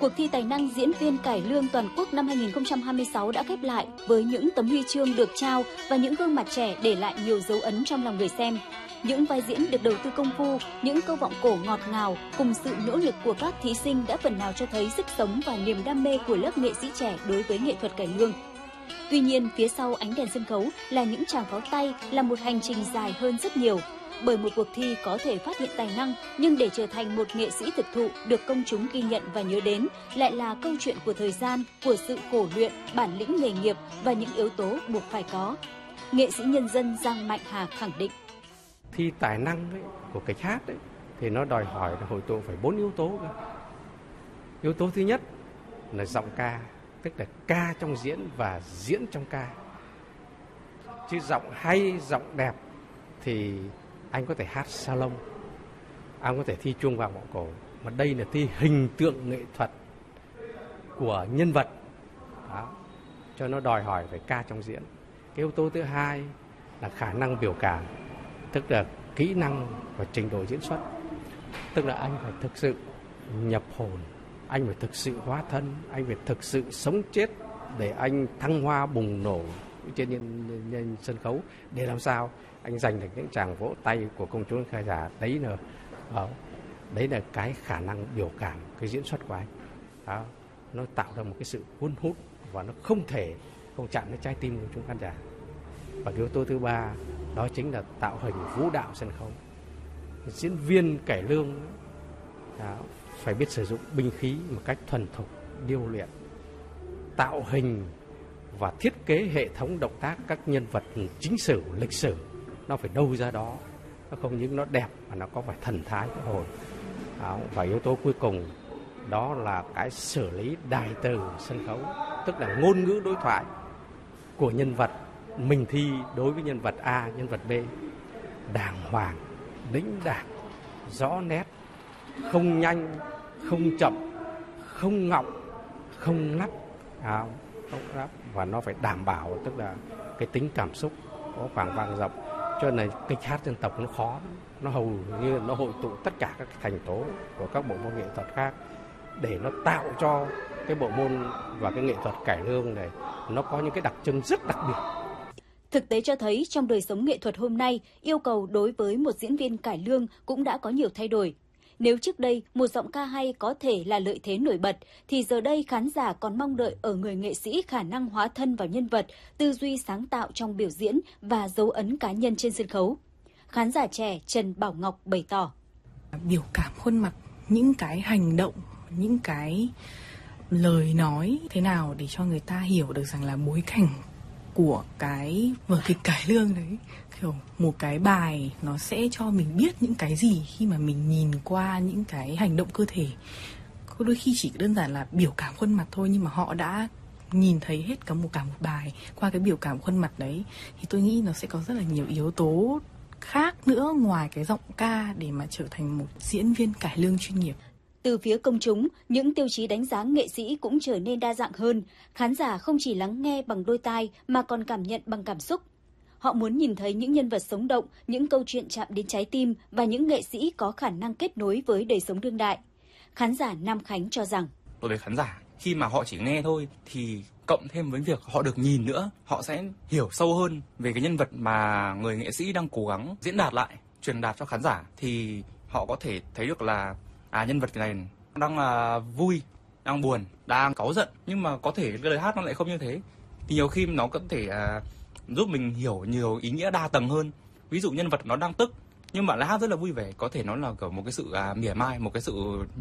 Cuộc thi tài năng diễn viên cải lương toàn quốc năm 2026 đã khép lại với những tấm huy chương được trao và những gương mặt trẻ để lại nhiều dấu ấn trong lòng người xem. Những vai diễn được đầu tư công phu, những câu vọng cổ ngọt ngào cùng sự nỗ lực của các thí sinh đã phần nào cho thấy sức sống và niềm đam mê của lớp nghệ sĩ trẻ đối với nghệ thuật cải lương. Tuy nhiên, phía sau ánh đèn sân khấu là những tràng pháo tay, là một hành trình dài hơn rất nhiều. Bởi một cuộc thi có thể phát hiện tài năng, nhưng để trở thành một nghệ sĩ thực thụ được công chúng ghi nhận và nhớ đến lại là câu chuyện của thời gian, của sự khổ luyện, bản lĩnh nghề nghiệp và những yếu tố buộc phải có. Nghệ sĩ nhân dân Giang Mạnh Hà khẳng định. Thi tài năng ấy, của kịch hát ấy, thì nó đòi hỏi là hội tụ phải 4 yếu tố. Yếu tố thứ nhất là giọng ca, tức là ca trong diễn và diễn trong ca. Chứ giọng hay, giọng đẹp thì anh có thể hát salon, anh có thể thi chuông vàng vọng cổ, mà đây là thi hình tượng nghệ thuật của nhân vật. Đó. Cho nó đòi hỏi phải ca trong diễn. Cái yếu tố thứ hai là khả năng biểu cảm, tức là kỹ năng và trình độ diễn xuất. Tức là anh phải thực sự nhập hồn, anh phải thực sự hóa thân, anh phải thực sự sống chết để anh thăng hoa bùng nổ trên sân khấu, để làm sao anh giành được những tràng vỗ tay của công chúng khán giả. Đấy là cái khả năng biểu cảm, cái diễn xuất của anh. Đó. Nó tạo ra một cái sự cuốn hút và nó không thể không chạm đến trái tim của chúng khán giả. Và cái yếu tố thứ ba đó chính là tạo hình vũ đạo sân khấu. Diễn viên cải lương đó, phải biết sử dụng binh khí một cách thuần thục, điêu luyện, tạo hình và thiết kế hệ thống động tác các nhân vật chính sử, lịch sử. Nó phải đâu ra đó, nó không những nó đẹp mà nó có phải thần thái cái hồn. Và yếu tố cuối cùng đó là cái xử lý đài từ sân khấu, tức là ngôn ngữ đối thoại của nhân vật mình thi đối với nhân vật A, nhân vật B, đàng hoàng, đĩnh đạc, rõ nét, không nhanh, không chậm, không ngọng, không lắp, và nó phải đảm bảo, tức là cái tính cảm xúc có khoảng vang rộng. Cho nên kịch hát dân tộc nó khó, nó hầu như nó hội tụ tất cả các thành tố của các bộ môn nghệ thuật khác để nó tạo cho cái bộ môn và cái nghệ thuật cải lương này nó có những cái đặc trưng rất đặc biệt. Thực tế cho thấy trong đời sống nghệ thuật hôm nay, yêu cầu đối với một diễn viên cải lương cũng đã có nhiều thay đổi. Nếu trước đây một giọng ca hay có thể là lợi thế nổi bật, thì giờ đây khán giả còn mong đợi ở người nghệ sĩ khả năng hóa thân vào nhân vật, tư duy sáng tạo trong biểu diễn và dấu ấn cá nhân trên sân khấu. Khán giả trẻ Trần Bảo Ngọc bày tỏ. Biểu cảm khuôn mặt, những cái hành động, những cái lời nói thế nào để cho người ta hiểu được rằng là bối cảnh của cái vở kịch cải lương đấy, kiểu một cái bài nó sẽ cho mình biết những cái gì khi mà mình nhìn qua những cái hành động cơ thể. Có đôi khi chỉ đơn giản là biểu cảm khuôn mặt thôi, nhưng mà họ đã nhìn thấy hết cả một bài qua cái biểu cảm khuôn mặt đấy, thì tôi nghĩ nó sẽ có rất là nhiều yếu tố khác nữa ngoài cái giọng ca để mà trở thành một diễn viên cải lương chuyên nghiệp. Từ phía công chúng, những tiêu chí đánh giá nghệ sĩ cũng trở nên đa dạng hơn. Khán giả không chỉ lắng nghe bằng đôi tai mà còn cảm nhận bằng cảm xúc. Họ muốn nhìn thấy những nhân vật sống động, những câu chuyện chạm đến trái tim và những nghệ sĩ có khả năng kết nối với đời sống đương đại. Khán giả Nam Khánh cho rằng, đối với khán giả, khi mà họ chỉ nghe thôi thì cộng thêm với việc họ được nhìn nữa, họ sẽ hiểu sâu hơn về cái nhân vật mà người nghệ sĩ đang cố gắng diễn đạt lại, truyền đạt cho khán giả, thì họ có thể thấy được là nhân vật này đang vui, đang buồn, đang cáu giận, nhưng mà có thể cái lời hát nó lại không như thế. Thì nhiều khi nó có thể giúp mình hiểu nhiều ý nghĩa đa tầng hơn. Ví dụ nhân vật nó đang tức nhưng mà lại hát rất là vui vẻ, có thể nó là kiểu một cái sự mỉa mai, một cái sự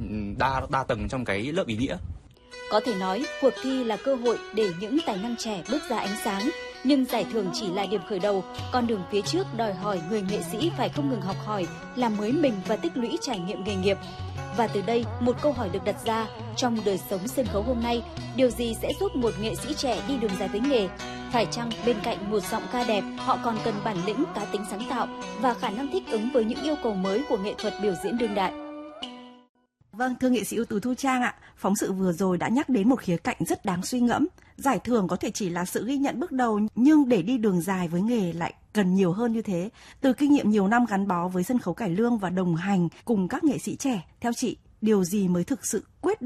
đa tầng trong cái lớp ý nghĩa. Có thể nói, cuộc thi là cơ hội để những tài năng trẻ bước ra ánh sáng, nhưng giải thưởng chỉ là điểm khởi đầu, con đường phía trước đòi hỏi người nghệ sĩ phải không ngừng học hỏi, làm mới mình và tích lũy trải nghiệm nghề nghiệp. Và từ đây, một câu hỏi được đặt ra, trong đời sống sân khấu hôm nay, điều gì sẽ giúp một nghệ sĩ trẻ đi đường dài với nghề? Phải chăng bên cạnh một giọng ca đẹp, họ còn cần bản lĩnh, cá tính sáng tạo và khả năng thích ứng với những yêu cầu mới của nghệ thuật biểu diễn đương đại? Vâng, thưa nghệ sĩ ưu tú Thu Trang ạ, phóng sự vừa rồi đã nhắc đến một khía cạnh rất đáng suy ngẫm. Giải thưởng có thể chỉ là sự ghi nhận bước đầu, nhưng để đi đường dài với nghề lại cần nhiều hơn như thế. Từ kinh nghiệm nhiều năm gắn bó với sân khấu cải lương và đồng hành cùng các nghệ sĩ trẻ, theo chị, điều gì mới thực sự quyết định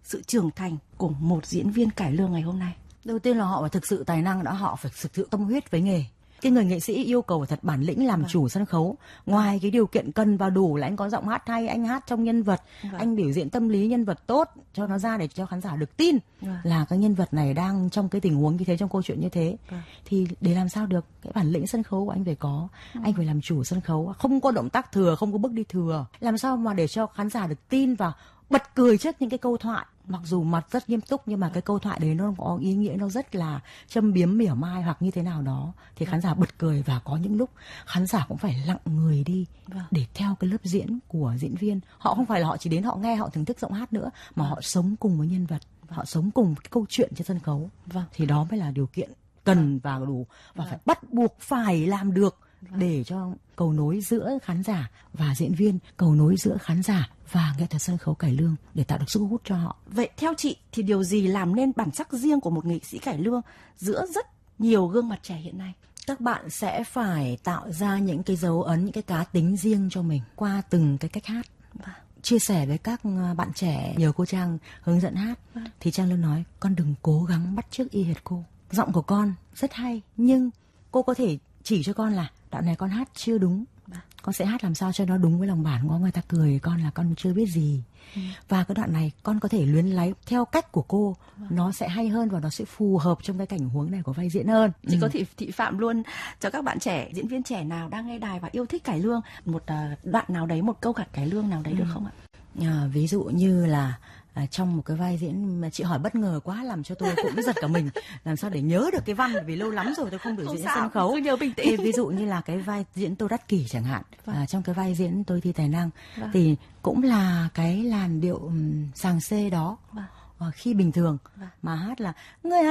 sự trưởng thành của một diễn viên cải lương ngày hôm nay? Đầu tiên là họ phải thực sự tài năng đã, họ phải thực sự tâm huyết với nghề. Cái người nghệ sĩ yêu cầu thật bản lĩnh làm chủ sân khấu. Ngoài cái điều kiện cần và đủ là anh có giọng hát hay, anh hát trong nhân vật, anh biểu diễn tâm lý nhân vật tốt cho nó ra để cho khán giả được tin là cái nhân vật này đang trong cái tình huống như thế, trong câu chuyện như thế. Thì để làm sao được, cái bản lĩnh sân khấu của anh phải có. Anh phải làm chủ sân khấu, không có động tác thừa, không có bước đi thừa. Làm sao mà để cho khán giả được tin và bật cười trước những cái câu thoại, mặc dù mặt rất nghiêm túc nhưng mà cái câu thoại đấy nó có ý nghĩa, nó rất là châm biếm mỉa mai hoặc như thế nào đó thì khán giả bật cười. Và có những lúc khán giả cũng phải lặng người đi để theo cái lớp diễn của diễn viên. Họ không phải là họ chỉ đến họ nghe, họ thưởng thức giọng hát nữa, mà họ sống cùng với nhân vật, họ sống cùng cái câu chuyện trên sân khấu. Thì đó mới là điều kiện cần và đủ, và phải bắt buộc phải làm được để cho cầu nối giữa khán giả và diễn viên, cầu nối giữa khán giả và nghệ thuật sân khấu cải lương để tạo được sức hút cho họ. Vậy theo chị thì điều gì làm nên bản sắc riêng của một nghệ sĩ cải lương giữa rất nhiều gương mặt trẻ hiện nay? Các bạn sẽ phải tạo ra những cái dấu ấn, những cái cá tính riêng cho mình qua từng cái cách hát. Chia sẻ với các bạn trẻ, nhờ cô Trang hướng dẫn hát thì Trang luôn nói con đừng cố gắng bắt chước y hệt cô. Giọng của con rất hay nhưng cô có thể chỉ cho con là đoạn này con hát chưa đúng, con sẽ hát làm sao cho nó đúng với lòng bản, có người ta cười con là con chưa biết gì. Và cái đoạn này con có thể luyến láy theo cách của cô, nó sẽ hay hơn và nó sẽ phù hợp trong cái cảnh huống này của vai diễn hơn. Chị có thể thị phạm luôn cho các bạn trẻ, diễn viên trẻ nào đang nghe đài và yêu thích cải lương một đoạn nào đấy, một câu cải lương nào đấy được không ạ? Ví dụ như là trong một cái vai diễn mà chị hỏi bất ngờ quá làm cho tôi cũng giật cả mình, làm sao để nhớ được cái văn, vì lâu lắm rồi tôi không biểu diễn sân khấu. Nhớ bình tĩnh. Ví dụ như là cái vai diễn Tô Đắc Kỷ chẳng hạn, trong cái vai diễn Tôi Thi Tài Năng thì cũng là cái làn điệu sàng xê đó. Khi bình thường mà hát là người